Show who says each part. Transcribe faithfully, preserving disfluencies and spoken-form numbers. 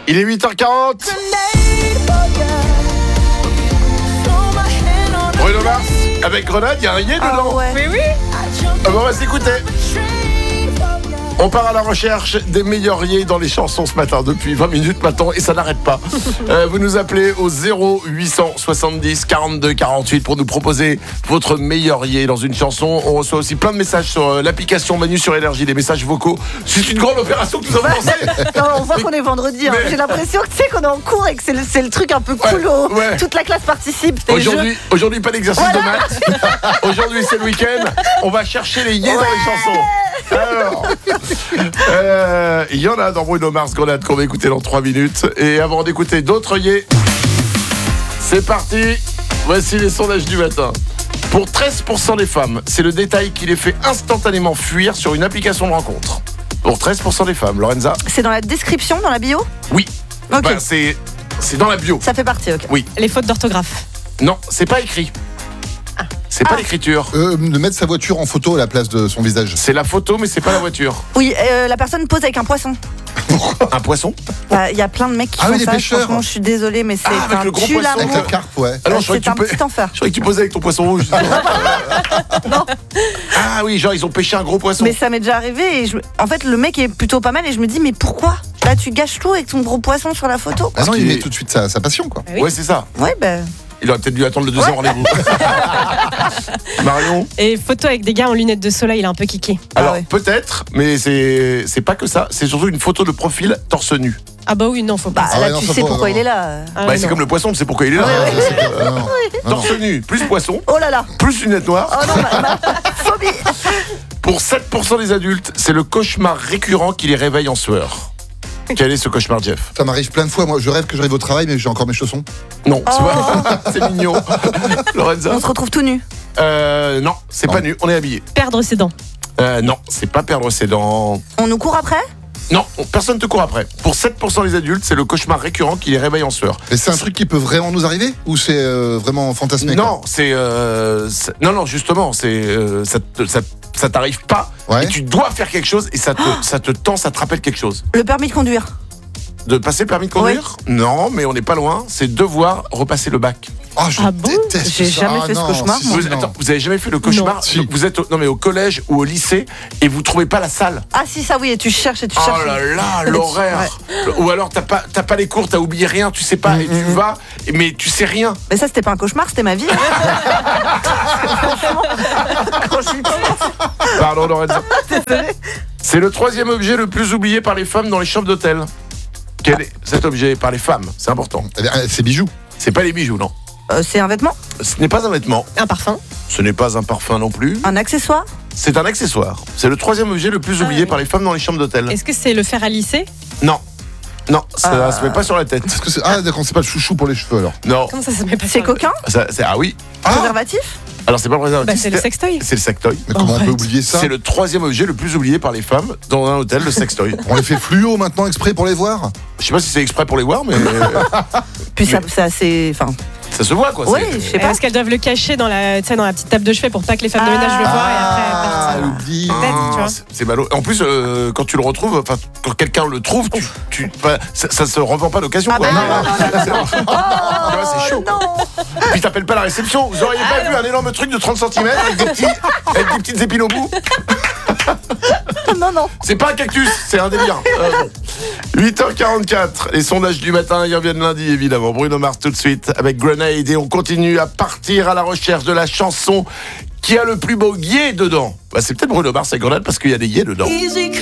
Speaker 1: Il est huit heures quarante. Bruno Mars avec Grenade, il y a un yé dedans.
Speaker 2: Ah ouais.
Speaker 3: Oui, oui.
Speaker 1: Ah bon, on va s'écouter. On part à la recherche des meilleurs yés dans les chansons ce matin, depuis vingt minutes maintenant, et ça n'arrête pas. Euh, vous nous appelez au zéro huit cent soixante-dix quarante-deux quarante-huit pour nous proposer votre meilleur yé dans une chanson. On reçoit aussi plein de messages sur euh, l'application Manu sur Énergie, des messages vocaux. C'est une grande opération que nous avons lancée.
Speaker 2: Non, on voit qu'on est vendredi. Hein.
Speaker 1: Mais-
Speaker 2: J'ai l'impression que tu sais qu'on est en cours et que c'est le, c'est le truc un peu cool.
Speaker 1: Ouais,
Speaker 2: où
Speaker 1: ouais.
Speaker 2: Toute la classe participe. c'est les
Speaker 1: Aujourd'hui,
Speaker 2: jeux.
Speaker 1: aujourd'hui, pas d'exercice
Speaker 2: Voilà.
Speaker 1: de maths. Aujourd'hui, c'est le week-end. On va chercher les yés dans les chansons. Alors, euh, il y en a dans Bruno Mars Grenade qu'on va écouter dans trois minutes. Et avant d'écouter d'autres yés, c'est parti. Voici les sondages du matin. Pour treize pour cent des femmes, c'est le détail qui les fait instantanément fuir sur une application de rencontre. Pour treize pour cent des femmes, Lorenza?
Speaker 2: C'est dans la description, dans la bio.
Speaker 1: Oui.
Speaker 2: Ok.
Speaker 1: Bah, c'est, c'est dans la bio.
Speaker 2: Ça fait partie, ok.
Speaker 1: Oui.
Speaker 3: Les fautes d'orthographe.
Speaker 1: Non, c'est pas écrit. C'est pas
Speaker 2: Ah.
Speaker 1: l'écriture.
Speaker 4: Euh, de mettre sa voiture en photo à la place de son visage.
Speaker 1: C'est la photo, mais c'est pas la voiture.
Speaker 2: Oui, euh, la personne pose avec un poisson.
Speaker 1: Un poisson?
Speaker 2: Bah, Il y a plein de mecs qui
Speaker 4: Ah
Speaker 2: font
Speaker 4: oui, les
Speaker 2: ça.
Speaker 4: pêcheurs.
Speaker 2: Franchement, je suis désolée, mais c'est
Speaker 1: Ah, avec
Speaker 2: un
Speaker 1: le gros
Speaker 2: tue
Speaker 1: poisson.
Speaker 4: Avec la
Speaker 2: l'amour.
Speaker 4: carpe, ouais.
Speaker 1: Ah non,
Speaker 2: Euh,
Speaker 1: je croyais
Speaker 2: c'est
Speaker 1: que
Speaker 2: un
Speaker 1: tu
Speaker 2: petit
Speaker 1: peux-
Speaker 2: enfer.
Speaker 1: Je croyais que tu posais avec ton poisson rouge. Ah oui, genre ils ont pêché un gros poisson.
Speaker 2: Mais ça m'est déjà arrivé et je... en fait le mec est plutôt pas mal et je me dis mais pourquoi? Là tu gâches tout avec ton gros poisson sur la photo.
Speaker 4: Ah non,
Speaker 1: Parce
Speaker 4: il
Speaker 1: qu'il
Speaker 4: met
Speaker 1: est-
Speaker 4: tout de suite sa, sa passion, quoi.
Speaker 3: Oui.
Speaker 1: Ouais, c'est ça.
Speaker 2: Ouais ben...
Speaker 1: Il aurait peut-être dû attendre le deuxième rendez-vous. Marion?
Speaker 3: Et photo avec des gars en lunettes de soleil, il est un peu kické.
Speaker 1: Alors
Speaker 2: ouais.
Speaker 1: peut-être, mais c'est c'est pas que ça. C'est surtout une photo de profil torse nu.
Speaker 3: Ah bah oui, non, faut pas.
Speaker 2: Bah
Speaker 4: Ah
Speaker 2: là
Speaker 4: ouais, non,
Speaker 2: tu
Speaker 4: ça
Speaker 2: sais
Speaker 4: faut-
Speaker 2: pourquoi
Speaker 4: non.
Speaker 2: il est là.
Speaker 3: Ah,
Speaker 1: Bah,
Speaker 3: non.
Speaker 1: c'est comme le poisson, tu sais pourquoi il est là.
Speaker 2: Ouais, ouais,
Speaker 1: hein. C'est que,
Speaker 4: Non, non, non, non.
Speaker 1: torse nu, plus poisson,
Speaker 2: Oh là là.
Speaker 1: plus lunettes noires.
Speaker 2: Oh non ma, ma phobie.
Speaker 1: Pour sept pour cent des adultes, c'est le cauchemar récurrent qui les réveille en sueur. Quel est ce cauchemar, Jeff?
Speaker 4: Ça m'arrive plein de fois. Moi, je rêve que j'arrive au travail, mais j'ai encore mes chaussons.
Speaker 1: Non, tu
Speaker 2: Oh.
Speaker 1: vois, c'est mignon. Lorenza?
Speaker 2: On se retrouve tout nu.
Speaker 1: Euh, non, c'est
Speaker 4: Non.
Speaker 1: pas nu, on est habillé.
Speaker 3: Perdre ses dents.
Speaker 1: Euh, non, c'est pas perdre ses dents.
Speaker 2: On nous court après?
Speaker 1: Non, personne te court après. Pour sept pour cent des adultes, c'est le cauchemar récurrent qui les réveille en sueur.
Speaker 4: Mais c'est un truc qui peut vraiment nous arriver? Ou c'est euh, vraiment fantasmé, quoi?
Speaker 1: Non, c'est, euh, c'est- non, non, justement, c'est euh, ça, te- ça, ça t'arrive pas.
Speaker 4: Ouais.
Speaker 1: Et tu dois faire quelque chose et ça te, ça te tend, ça te rappelle quelque chose.
Speaker 2: Le permis de conduire.
Speaker 1: De passer le permis de conduire? Non, mais on n'est pas loin. C'est devoir repasser le bac.
Speaker 4: Ah, je
Speaker 3: Ah bon?
Speaker 4: déteste
Speaker 2: J'ai
Speaker 4: ça.
Speaker 2: jamais
Speaker 4: Ah
Speaker 2: fait ce
Speaker 4: non,
Speaker 2: cauchemar,
Speaker 4: si,
Speaker 2: moi.
Speaker 4: si,
Speaker 1: Vous,
Speaker 4: non.
Speaker 1: attends, vous avez jamais fait le cauchemar?
Speaker 3: Non.
Speaker 4: Si.
Speaker 1: Donc, vous êtes au, non mais au collège ou au lycée et vous trouvez pas la salle.
Speaker 2: Ah si ça oui et tu cherches et tu
Speaker 1: Oh
Speaker 2: cherches.
Speaker 1: là là, l'horaire. Ou alors t'as pas, t'as pas les cours, t'as oublié rien, tu sais pas et tu vas, mais tu sais rien.
Speaker 2: Mais ça c'était pas un cauchemar, c'était ma vie. Franchement, quand je suis
Speaker 1: Pardon, Lorenza.
Speaker 2: désolée.
Speaker 1: C'est le troisième objet le plus oublié par les femmes dans les chambres d'hôtel. Quel est cet objet par les femmes? C'est important.
Speaker 4: Eh bien, c'est bijoux.
Speaker 1: C'est pas les bijoux, non.
Speaker 2: Euh, c'est un vêtement?
Speaker 1: Ce n'est pas un vêtement.
Speaker 3: Un parfum.
Speaker 1: Ce n'est pas un parfum non plus.
Speaker 2: Un accessoire?
Speaker 1: C'est un accessoire. C'est le troisième objet le plus
Speaker 3: Ah
Speaker 1: oublié
Speaker 3: oui.
Speaker 1: par les femmes dans les chambres d'hôtel.
Speaker 3: Est-ce que c'est le fer à lisser?
Speaker 1: Non. Non, ça
Speaker 2: Euh.
Speaker 1: se met pas sur la tête.
Speaker 4: Est-ce que c'est... Ah, d'accord, c'est pas le chouchou pour les cheveux, alors.
Speaker 1: Non.
Speaker 3: Comment ça se met pas
Speaker 2: C'est
Speaker 3: sur-
Speaker 2: coquin?
Speaker 1: Ça, c'est, ah oui.
Speaker 4: Ah,
Speaker 2: Préservatif?
Speaker 1: Alors c'est pas le préservatif.
Speaker 3: Bah, c'est le sextoy.
Speaker 1: C'est le sextoy.
Speaker 4: mais comment on
Speaker 3: Arrête.
Speaker 4: peut oublier ça?
Speaker 1: C'est le troisième objet le plus oublié par les femmes dans un hôtel, le sextoy.
Speaker 4: On les fait fluo maintenant exprès pour les voir?
Speaker 1: Je sais pas si c'est exprès pour les voir, mais
Speaker 2: Puis ça, ça c'est. Enfin.
Speaker 1: ça se voit quoi.
Speaker 2: Oui,
Speaker 1: c'est-
Speaker 2: je sais pas.
Speaker 3: Est-ce qu'elles doivent le cacher dans la, tu sais, dans la petite table de chevet pour pas que les femmes de ménage le voient et après elles
Speaker 4: Ah,
Speaker 3: partent.
Speaker 4: oublie.
Speaker 3: Peut-être, tu vois.
Speaker 1: c'est, c'est ballot. En plus, euh, quand tu le retrouves, enfin, quand quelqu'un le trouve, tu, tu, bah, ça, ça se revend pas d'occasion.
Speaker 2: Ah
Speaker 1: quoi.
Speaker 2: bah non, non, non,
Speaker 1: C'est- Tu vois, c'est chaud.
Speaker 2: Non.
Speaker 1: Puis t'appelles pas la réception. Vous auriez pas vu un énorme truc de trente centimètres avec des petits, avec des petites épines au bout?
Speaker 2: Non, non.
Speaker 1: C'est pas un cactus, c'est un délire. Euh, bon. huit heures quarante-quatre, les sondages du matin, ils reviennent lundi évidemment. Bruno Mars tout de suite avec Grenade et on continue à partir à la recherche de la chanson qui a le plus beau yé dedans. Bah, c'est peut-être Bruno Mars avec Grenade parce qu'il y a des yés dedans.
Speaker 5: Easy